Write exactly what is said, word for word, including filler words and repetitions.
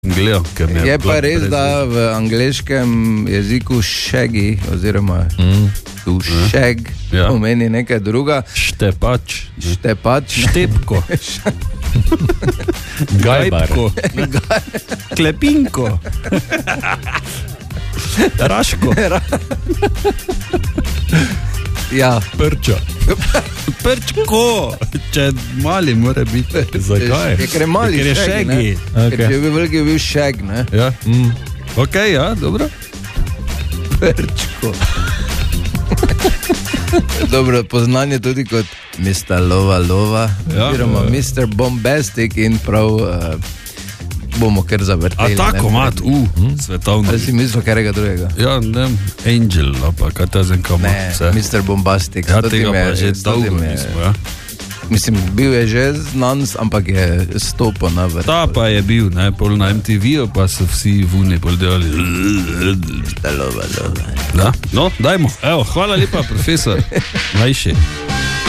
Gledal, je, je pa res, da v angleškem jeziku shaggy, oziroma mm. to shag, ja. pomeni nekaj druga. Štepač. Štepač. Štepko. Gajbko. Klepinko. Raško. Ja. Prča. Prčko. Če mali mora biti. Zakaj? Je, ker je mali ker je shaggy. Okay. Ker če je bil veliki, je bil shag, ne? Ja. Mm. Ok, ja, dobro. Prčko. Dobro, poznan je tudi kot mister Lova Lova, ja, oziroma ja. mister Bombastic in prav uh, bomo kar zavrteli. A tako mat, u, uh, svetovno. Ali si mislil karega drugega? Ja, ne, Angel, pa kaj ta zem kam. Ne, mister Bombastic. Ja, tega pa že dolgo nismo, ja. Mislim, bil je že znan, ampak je stopil na vrh. Ta pa je bil, ne, pol na em te ve, pa so vsi vuni pol delali. Lova, lova. Da, no, dajmo. Evo, hvala lepa, profesor. Najši.